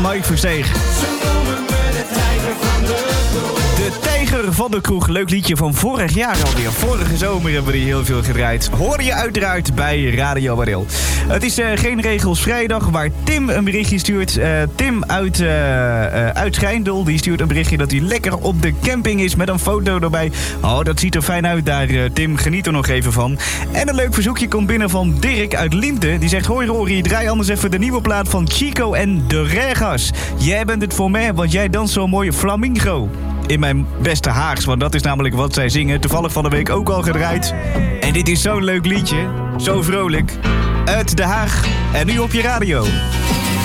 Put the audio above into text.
Mike Versteeg. De Tijger van de Kroeg. Leuk liedje van vorig jaar alweer. Vorige zomer hebben we die heel veel gedraaid. Hoor je uiteraard bij Radio Baril. Het is Geen Regels Vrijdag, waar Tim een berichtje stuurt. Tim uit Schijndel, die stuurt een berichtje dat hij lekker op de camping is met een foto erbij. Oh, dat ziet er fijn uit daar, Tim. Geniet er nog even van. En een leuk verzoekje komt binnen van Dirk uit Liemte. Die zegt, hoi Rory, draai anders even de nieuwe plaat van Chico en de Regas. Jij bent het voor mij, want jij danst zo'n mooie flamingo. In mijn beste Haags, want dat is namelijk wat zij zingen. Toevallig van de week ook al gedraaid. En dit is zo'n leuk liedje. Zo vrolijk. Uit Den Haag. En nu op je radio.